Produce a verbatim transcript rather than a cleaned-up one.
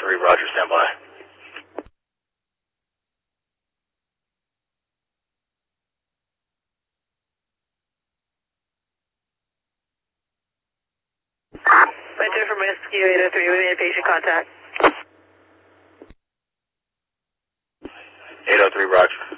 three, roger, stand by. Flight two from Rescue eight oh three, we made patient contact. eight oh three, roger.